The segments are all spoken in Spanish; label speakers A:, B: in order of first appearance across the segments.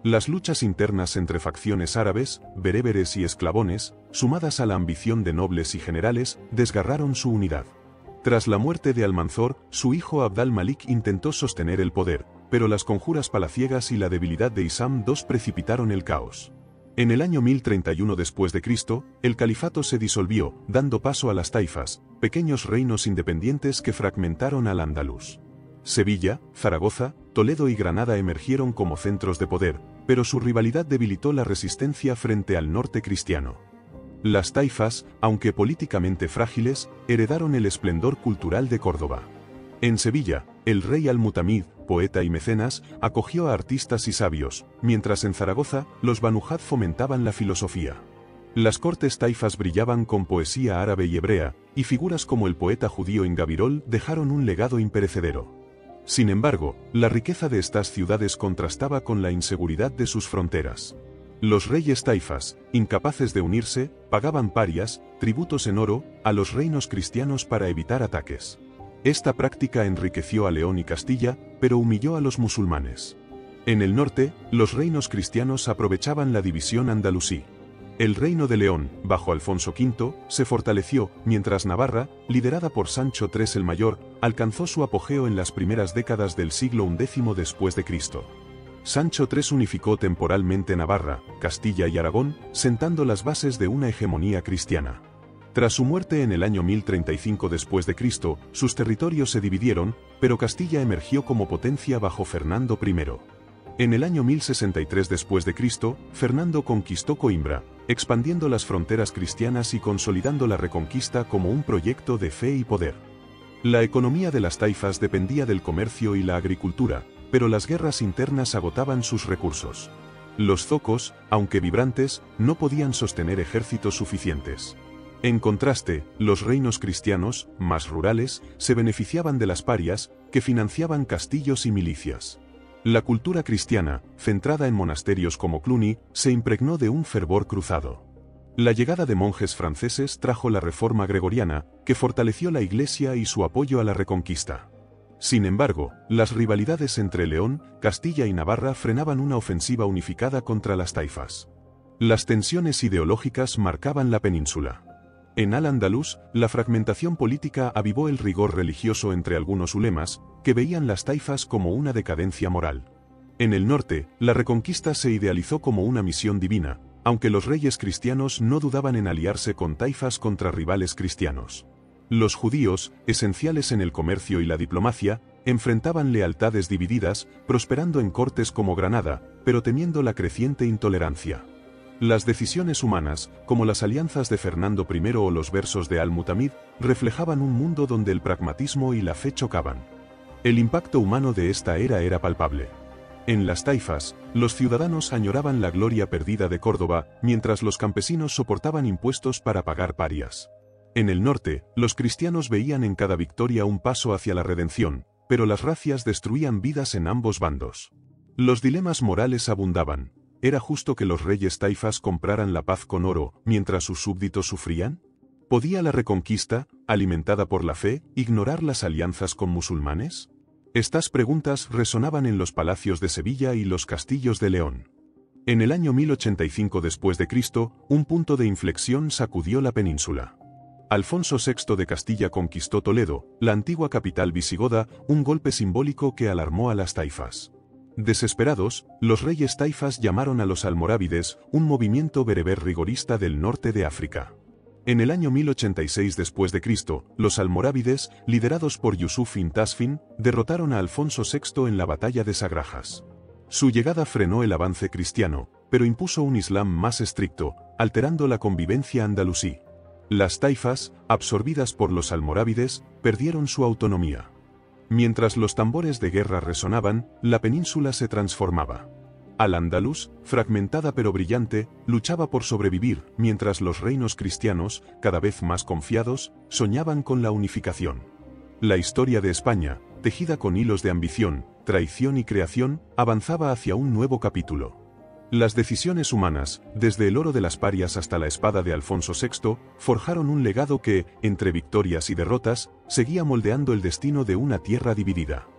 A: Las luchas internas entre facciones árabes, bereberes y esclavones, sumadas a la ambición de nobles y generales, desgarraron su unidad. Tras la muerte de Almanzor, su hijo Abd al-Malik intentó sostener el poder, pero las conjuras palaciegas y la debilidad de Hisam II precipitaron el caos. En el año 1031 después de Cristo, el califato se disolvió, dando paso a las taifas, pequeños reinos independientes que fragmentaron al Andalus. Sevilla, Zaragoza, Toledo y Granada emergieron como centros de poder, pero su rivalidad debilitó la resistencia frente al norte cristiano. Las taifas, aunque políticamente frágiles, heredaron el esplendor cultural de Córdoba. En Sevilla, el rey Al-Mutamid, poeta y mecenas, acogió a artistas y sabios, mientras en Zaragoza, los Banujad fomentaban la filosofía. Las cortes taifas brillaban con poesía árabe y hebrea, y figuras como el poeta judío Ingabirol dejaron un legado imperecedero. Sin embargo, la riqueza de estas ciudades contrastaba con la inseguridad de sus fronteras. Los reyes taifas, incapaces de unirse, pagaban parias, tributos en oro, a los reinos cristianos para evitar ataques. Esta práctica enriqueció a León y Castilla, pero humilló a los musulmanes. En el norte, los reinos cristianos aprovechaban la división andalusí. El reino de León, bajo Alfonso V, se fortaleció, mientras Navarra, liderada por Sancho III el Mayor, alcanzó su apogeo en las primeras décadas del siglo XI después de Cristo. Sancho III unificó temporalmente Navarra, Castilla y Aragón, sentando las bases de una hegemonía cristiana. Tras su muerte en el año 1035 después de Cristo, sus territorios se dividieron, pero Castilla emergió como potencia bajo Fernando I. En el año 1063 después de Cristo, Fernando conquistó Coimbra, expandiendo las fronteras cristianas y consolidando la Reconquista como un proyecto de fe y poder. La economía de las taifas dependía del comercio y la agricultura, pero las guerras internas agotaban sus recursos. Los zocos, aunque vibrantes, no podían sostener ejércitos suficientes. En contraste, los reinos cristianos, más rurales, se beneficiaban de las parias, que financiaban castillos y milicias. La cultura cristiana, centrada en monasterios como Cluny, se impregnó de un fervor cruzado. La llegada de monjes franceses trajo la reforma gregoriana, que fortaleció la Iglesia y su apoyo a la Reconquista. Sin embargo, las rivalidades entre León, Castilla y Navarra frenaban una ofensiva unificada contra las taifas. Las tensiones ideológicas marcaban la península. En Al-Ándalus, la fragmentación política avivó el rigor religioso entre algunos ulemas, que veían las taifas como una decadencia moral. En el norte, la Reconquista se idealizó como una misión divina, aunque los reyes cristianos no dudaban en aliarse con taifas contra rivales cristianos. Los judíos, esenciales en el comercio y la diplomacia, enfrentaban lealtades divididas, prosperando en cortes como Granada, pero temiendo la creciente intolerancia. Las decisiones humanas, como las alianzas de Fernando I o los versos de Al-Mutamid, reflejaban un mundo donde el pragmatismo y la fe chocaban. El impacto humano de esta era era palpable. En las taifas, los ciudadanos añoraban la gloria perdida de Córdoba, mientras los campesinos soportaban impuestos para pagar parias. En el norte, los cristianos veían en cada victoria un paso hacia la redención, pero las racias destruían vidas en ambos bandos. Los dilemas morales abundaban. ¿Era justo que los reyes taifas compraran la paz con oro, mientras sus súbditos sufrían? ¿Podía la Reconquista, alimentada por la fe, ignorar las alianzas con musulmanes? Estas preguntas resonaban en los palacios de Sevilla y los castillos de León. En el año 1085 después de Cristo, un punto de inflexión sacudió la península. Alfonso VI de Castilla conquistó Toledo, la antigua capital visigoda, un golpe simbólico que alarmó a las taifas. Desesperados, los reyes taifas llamaron a los almorávides, un movimiento bereber rigorista del norte de África. En el año 1086 después de Cristo, los almorávides, liderados por Yusuf ibn Tasfin, derrotaron a Alfonso VI en la batalla de Sagrajas. Su llegada frenó el avance cristiano, pero impuso un islam más estricto, alterando la convivencia andalusí. Las taifas, absorbidas por los almorávides, perdieron su autonomía. Mientras los tambores de guerra resonaban, la península se transformaba. Al-Ándalus, fragmentada pero brillante, luchaba por sobrevivir, mientras los reinos cristianos, cada vez más confiados, soñaban con la unificación. La historia de España, tejida con hilos de ambición, traición y creación, avanzaba hacia un nuevo capítulo. Las decisiones humanas, desde el oro de las parias hasta la espada de Alfonso VI, forjaron un legado que, entre victorias y derrotas, seguía moldeando el destino de una tierra dividida.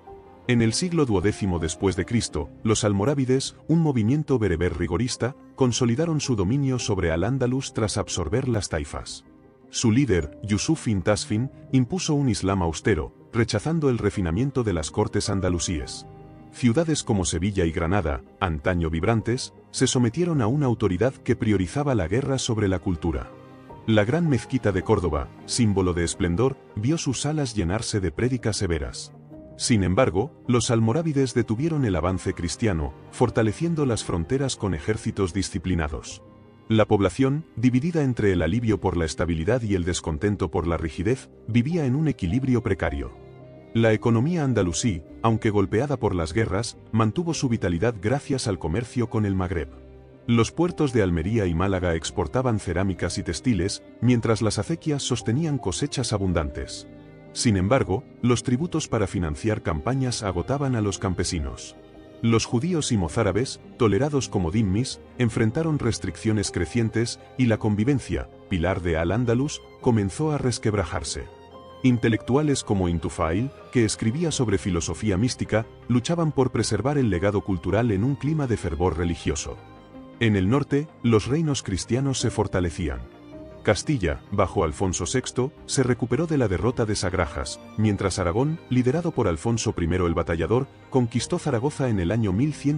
A: En el siglo XII después de Cristo, los almorávides, un movimiento bereber rigorista, consolidaron su dominio sobre Al-Ándalus tras absorber las taifas. Su líder, Yusuf ibn Tasfin, impuso un islam austero, rechazando el refinamiento de las cortes andalusíes. Ciudades como Sevilla y Granada, antaño vibrantes, se sometieron a una autoridad que priorizaba la guerra sobre la cultura. La gran mezquita de Córdoba, símbolo de esplendor, vio sus salas llenarse de prédicas severas. Sin embargo, los almorávides detuvieron el avance cristiano, fortaleciendo las fronteras con ejércitos disciplinados. La población, dividida entre el alivio por la estabilidad y el descontento por la rigidez, vivía en un equilibrio precario. La economía andalusí, aunque golpeada por las guerras, mantuvo su vitalidad gracias al comercio con el Magreb. Los puertos de Almería y Málaga exportaban cerámicas y textiles, mientras las acequias sostenían cosechas abundantes. Sin embargo, los tributos para financiar campañas agotaban a los campesinos. Los judíos y mozárabes, tolerados como dhimmis, enfrentaron restricciones crecientes y la convivencia, pilar de Al-Ándalus, comenzó a resquebrajarse. Intelectuales como Intufail, que escribía sobre filosofía mística, luchaban por preservar el legado cultural en un clima de fervor religioso. En el norte, los reinos cristianos se fortalecían. Castilla, bajo Alfonso VI, se recuperó de la derrota de Sagrajas, mientras Aragón, liderado por Alfonso I el Batallador, conquistó Zaragoza en el año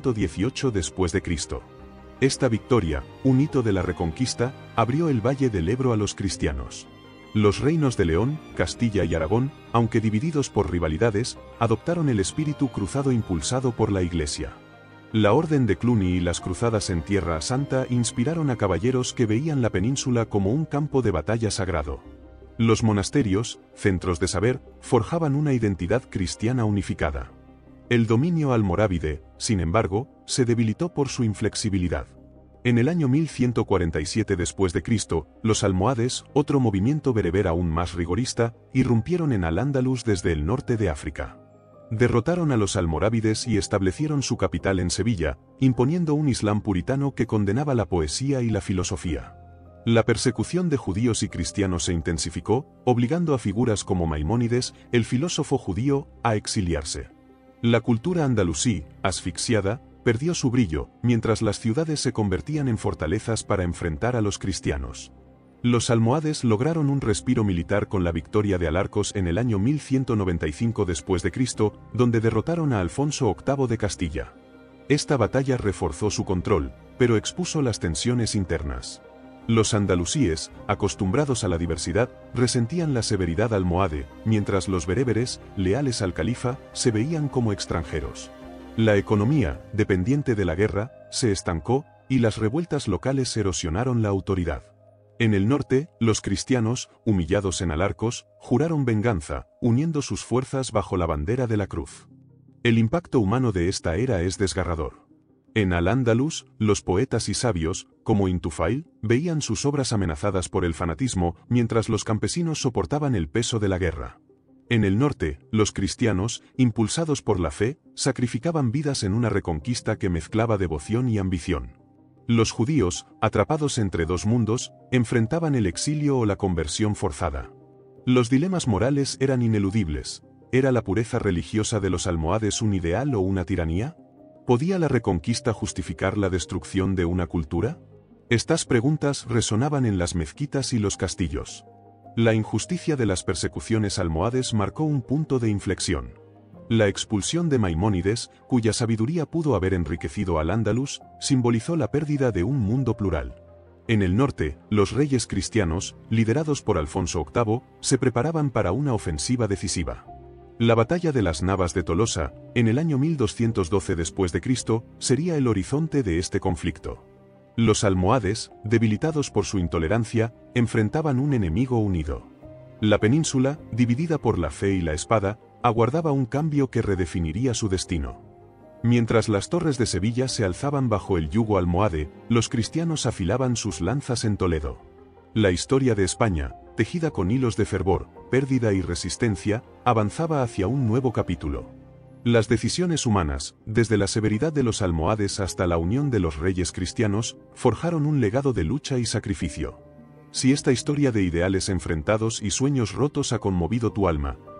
A: 1118 después de Cristo. Esta victoria, un hito de la Reconquista, abrió el Valle del Ebro a los cristianos. Los reinos de León, Castilla y Aragón, aunque divididos por rivalidades, adoptaron el espíritu cruzado impulsado por la Iglesia. La Orden de Cluny y las cruzadas en Tierra Santa inspiraron a caballeros que veían la península como un campo de batalla sagrado. Los monasterios, centros de saber, forjaban una identidad cristiana unificada. El dominio almorávide, sin embargo, se debilitó por su inflexibilidad. En el año 1147 después de Cristo, los almohades, otro movimiento bereber aún más rigorista, irrumpieron en Al-Ándalus desde el norte de África. Derrotaron a los almorávides y establecieron su capital en Sevilla, imponiendo un islam puritano que condenaba la poesía y la filosofía. La persecución de judíos y cristianos se intensificó, obligando a figuras como Maimónides, el filósofo judío, a exiliarse. La cultura andalusí, asfixiada, perdió su brillo, mientras las ciudades se convertían en fortalezas para enfrentar a los cristianos. Los almohades lograron un respiro militar con la victoria de Alarcos en el año 1195 después de Cristo, donde derrotaron a Alfonso VIII de Castilla. Esta batalla reforzó su control, pero expuso las tensiones internas. Los andalusíes, acostumbrados a la diversidad, resentían la severidad almohade, mientras los bereberes, leales al califa, se veían como extranjeros. La economía, dependiente de la guerra, se estancó, y las revueltas locales erosionaron la autoridad. En el norte, los cristianos, humillados en Alarcos, juraron venganza, uniendo sus fuerzas bajo la bandera de la cruz. El impacto humano de esta era es desgarrador. En Al-Ándalus, los poetas y sabios, como Intufail, veían sus obras amenazadas por el fanatismo, mientras los campesinos soportaban el peso de la guerra. En el norte, los cristianos, impulsados por la fe, sacrificaban vidas en una reconquista que mezclaba devoción y ambición. Los judíos, atrapados entre dos mundos, enfrentaban el exilio o la conversión forzada. Los dilemas morales eran ineludibles. ¿Era la pureza religiosa de los almohades un ideal o una tiranía? ¿Podía la reconquista justificar la destrucción de una cultura? Estas preguntas resonaban en las mezquitas y los castillos. La injusticia de las persecuciones almohades marcó un punto de inflexión. La expulsión de Maimónides, cuya sabiduría pudo haber enriquecido Al-Ándalus, simbolizó la pérdida de un mundo plural. En el norte, los reyes cristianos, liderados por Alfonso VIII, se preparaban para una ofensiva decisiva. La batalla de las Navas de Tolosa, en el año 1212 después de Cristo, sería el horizonte de este conflicto. Los almohades, debilitados por su intolerancia, enfrentaban un enemigo unido. La península, dividida por la fe y la espada, aguardaba un cambio que redefiniría su destino. Mientras las torres de Sevilla se alzaban bajo el yugo almohade, los cristianos afilaban sus lanzas en Toledo. La historia de España, tejida con hilos de fervor, pérdida y resistencia, avanzaba hacia un nuevo capítulo. Las decisiones humanas, desde la severidad de los almohades hasta la unión de los reyes cristianos, forjaron un legado de lucha y sacrificio. Si esta historia de ideales enfrentados y sueños rotos ha conmovido tu alma,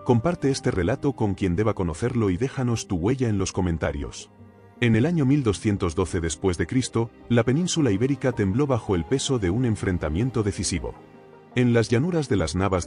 A: Comparte este relato con quien deba conocerlo y déjanos tu huella en los comentarios. En el año 1212 después de Cristo, la península ibérica tembló bajo el peso de un enfrentamiento decisivo. En las llanuras de las Navas